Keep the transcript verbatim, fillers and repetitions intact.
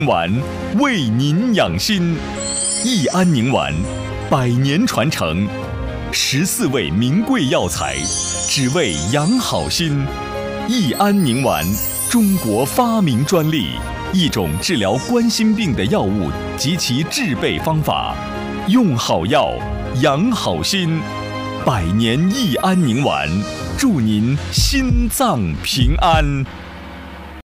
丸为您养心，益安宁丸，百年传承，十四味名贵药材，只为养好心。益安宁丸，中国发明专利，一种治疗冠心病的药物及其制备方法，用好药，养好心。百年益安宁丸，祝您心脏平安。